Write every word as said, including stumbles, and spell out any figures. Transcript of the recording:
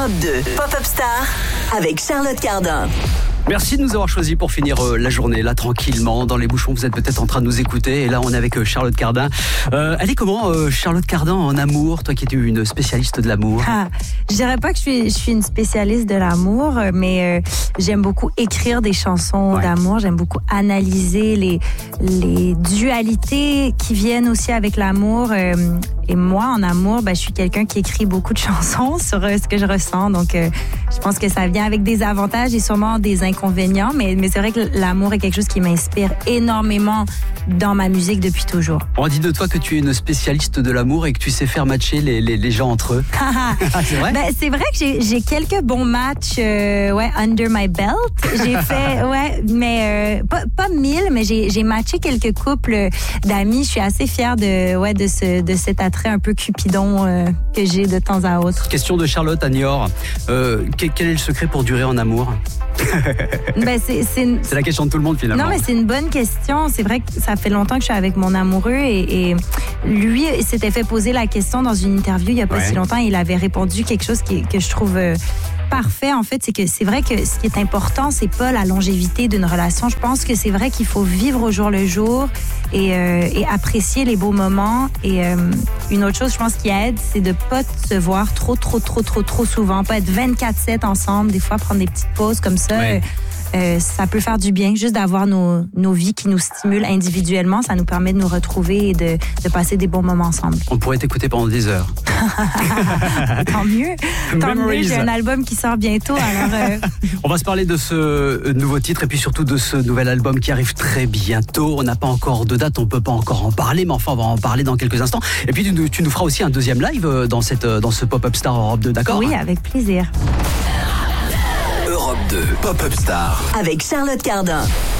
Europe deux, Pop-Up Star avec Charlotte Cardin. Merci de nous avoir choisis pour finir euh, la journée là tranquillement dans les bouchons. Vous êtes peut-être en train de nous écouter et là on est avec euh, Charlotte Cardin. Euh, elle est comment euh, Charlotte Cardin en amour, toi qui es une spécialiste de l'amour? Ah, je dirais pas que je suis, je suis une spécialiste de l'amour, mais euh, j'aime beaucoup écrire des chansons ouais. d'amour. J'aime beaucoup analyser les, les dualités qui viennent aussi avec l'amour. Euh, et moi, en amour, ben, je suis quelqu'un qui écrit beaucoup de chansons sur euh, ce que je ressens. Donc, euh, je pense que ça vient avec des avantages et sûrement des inconvénients. Mais, mais c'est vrai que l'amour est quelque chose qui m'inspire énormément dans ma musique depuis toujours. On dit de toi que tu es une spécialiste de l'amour et que tu sais faire matcher les, les, les gens entre eux. C'est vrai? Ben, c'est vrai que j'ai, j'ai quelques bons matchs euh, ouais, under my belt. J'ai fait, ouais, mais euh, pas, pas mille, mais j'ai, j'ai matché quelques couples d'amis. Je suis assez fière de, ouais, de, ce, de cet attrait un peu cupidon euh, que j'ai de temps à autre. Question de Charlotte à Niort. Euh, quel, quel est le secret pour durer en amour? Ben, c'est, c'est, une... c'est la question de tout le monde finalement. Non, mais c'est une bonne question. C'est vrai que ça fait longtemps que je suis avec mon amoureux et, et lui s'était fait poser la question dans une interview il n'y a pas ouais. si longtemps. Il avait répondu quelque chose qui, que je trouve euh, parfait. En fait, c'est que c'est vrai que ce qui est important, c'est pas la longévité d'une relation. Je pense que c'est vrai qu'il faut vivre au jour le jour et, euh, et apprécier les beaux moments. Et euh, une autre chose, je pense, qui aide, c'est de pas se voir trop, trop, trop, trop, trop souvent. Pas être vingt-quatre sept ensemble. Des fois, prendre des petites pauses comme ça. Ouais. Euh, ça peut faire du bien, juste d'avoir nos, nos vies qui nous stimulent individuellement. Ça nous permet de nous retrouver et de, de passer des bons moments ensemble. On pourrait t'écouter pendant des heures. Tant mieux. Tant mieux, j'ai un album qui sort bientôt. Alors euh... On va se parler de ce nouveau titre et puis surtout de ce nouvel album qui arrive très bientôt. On n'a pas encore de date, on ne peut pas encore en parler, mais enfin on va en parler dans quelques instants. Et puis tu nous, tu nous feras aussi un deuxième live dans, cette, dans ce Pop-Up Star Europe deux, d'accord? Oui, avec plaisir. Europe deux, Pop-Up Star avec Charlotte Cardin.